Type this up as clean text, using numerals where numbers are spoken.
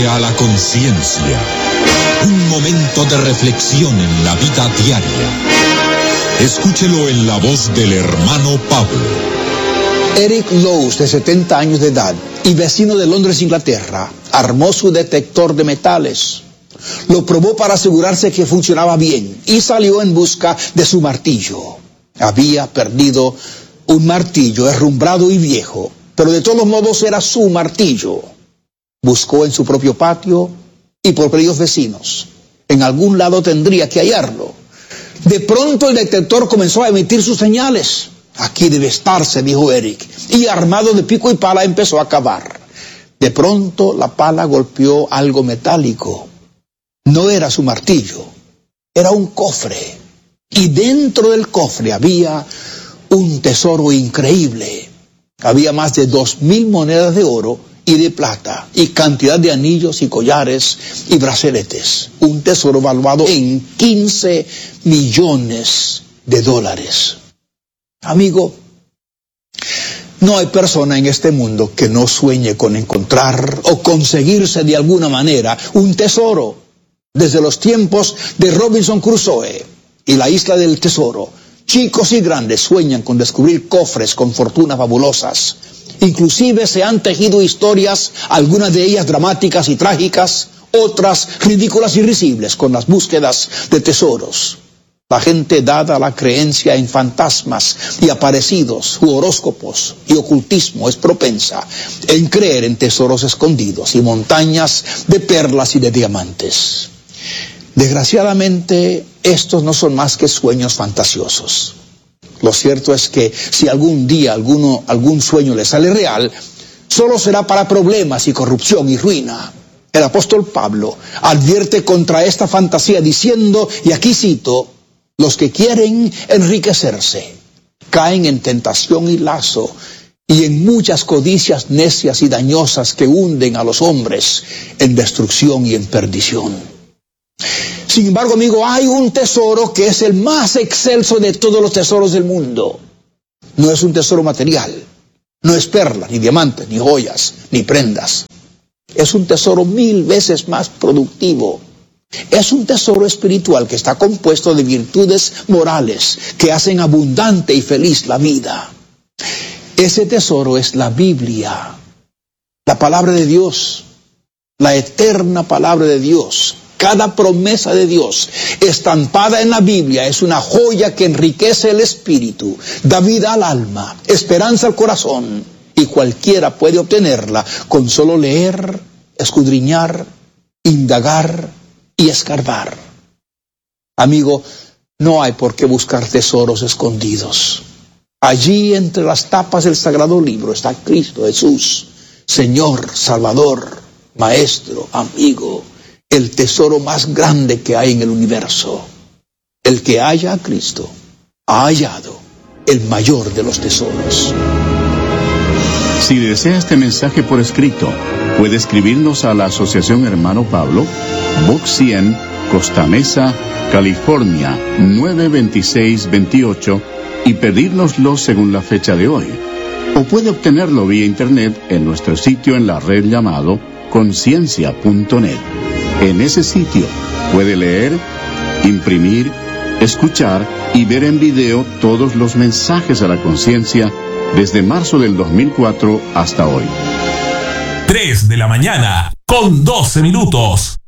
A la conciencia, un momento de reflexión en la vida diaria. Escúchelo en la voz del hermano Pablo. Eric Lowes, de 70 años de edad y vecino de Londres, Inglaterra, armó su detector de metales. Lo probó para asegurarse que funcionaba bien y salió en busca de su martillo. Había perdido un martillo herrumbrado y viejo, pero de todos modos era su martillo. Buscó en su propio patio y por varios vecinos. En algún lado tendría que hallarlo. De pronto el detector comenzó a emitir sus señales. Aquí debe estar, se dijo Eric, y armado de pico y pala empezó a cavar. De pronto la pala golpeó algo metálico. No era su martillo, era un cofre. Y dentro del cofre había un tesoro increíble. Había más de 2,000 monedas de oro y de plata, y cantidad de anillos y collares y brazaletes. Un tesoro valuado en $15 millones. Amigo, no hay persona en este mundo que no sueñe con encontrar o conseguirse de alguna manera un tesoro. Desde los tiempos de Robinson Crusoe y la isla del tesoro, chicos y grandes sueñan con descubrir cofres con fortunas fabulosas. Inclusive se han tejido historias, algunas de ellas dramáticas y trágicas, otras ridículas y risibles con las búsquedas de tesoros. La gente, dada la creencia en fantasmas y aparecidos, u horóscopos y ocultismo, es propensa en creer en tesoros escondidos y montañas de perlas y de diamantes. Desgraciadamente, estos no son más que sueños fantasiosos. Lo cierto es que si algún día algún sueño le sale real, solo será para problemas y corrupción y ruina. El apóstol Pablo advierte contra esta fantasía diciendo, y aquí cito, los que quieren enriquecerse caen en tentación y lazo y en muchas codicias necias y dañosas que hunden a los hombres en destrucción y en perdición. Sin embargo, amigo, hay un tesoro que es el más excelso de todos los tesoros del mundo. No es un tesoro material, no es perlas, ni diamantes, ni joyas, ni prendas. Es un tesoro 1000 veces más productivo. Es un tesoro espiritual que está compuesto de virtudes morales que hacen abundante y feliz la vida. Ese tesoro es la Biblia, la palabra de Dios, la eterna palabra de Dios. Cada promesa de Dios estampada en la Biblia es una joya que enriquece el espíritu, da vida al alma, esperanza al corazón, y cualquiera puede obtenerla con solo leer, escudriñar, indagar y escarbar. Amigo, no hay por qué buscar tesoros escondidos. Allí entre las tapas del Sagrado Libro está Cristo Jesús, Señor, Salvador, Maestro, amigo, el tesoro más grande que hay en el universo. El que halla a Cristo ha hallado el mayor de los tesoros. Si desea este mensaje por escrito, puede escribirnos a la Asociación Hermano Pablo, Box 100, Costa Mesa, California, 92628, y pedírnoslo según la fecha de hoy. O puede obtenerlo vía internet en nuestro sitio en la red llamado conciencia.net. En ese sitio puede leer, imprimir, escuchar y ver en video todos los mensajes a la conciencia desde marzo del 2004 hasta hoy. 3 de la mañana, con 12 minutos.